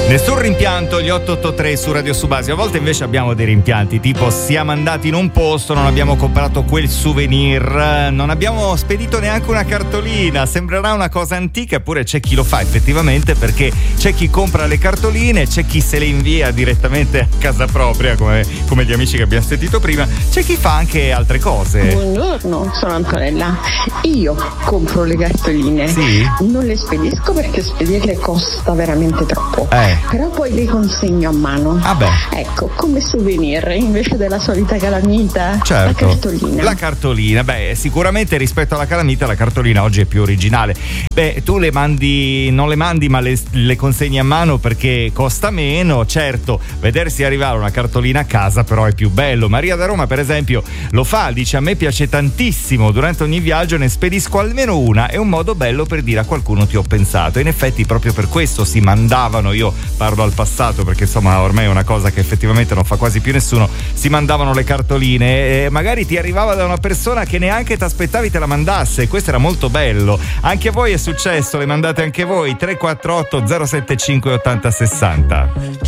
Nessun rimpianto, gli 883 su Radio Subasio. A volte invece abbiamo dei rimpianti, tipo siamo andati in un posto, non abbiamo comprato quel souvenir, non abbiamo spedito neanche una cartolina. Sembrerà una cosa antica, eppure c'è chi lo fa effettivamente, perché c'è chi compra le cartoline, c'è chi se le invia direttamente a casa propria, come gli amici che abbiamo sentito prima, c'è chi fa anche altre cose. Buongiorno, sono Antonella. Io compro le cartoline, sì? Non le spedisco perché spedirle costa veramente troppo. Però poi le consegno a mano. Ecco, come souvenir invece della solita calamita. Certo. La cartolina. La cartolina, sicuramente rispetto alla calamita la cartolina oggi è più originale. Tu le mandi, non le mandi, ma le consegni a mano perché costa meno. Certo, vedersi arrivare una cartolina a casa però è più bello. Maria da Roma per esempio lo fa, dice: a me piace tantissimo, durante ogni viaggio ne spedisco almeno una, è un modo bello per dire a qualcuno ti ho pensato. In effetti proprio per questo si mandavano, io parlo al passato perché insomma ormai è una cosa che effettivamente non fa quasi più nessuno, si mandavano le cartoline e magari ti arrivava da una persona che neanche ti aspettavi te la mandasse. Questo era molto bello. Anche a voi è successo? Le mandate anche voi? 348 075 80 60.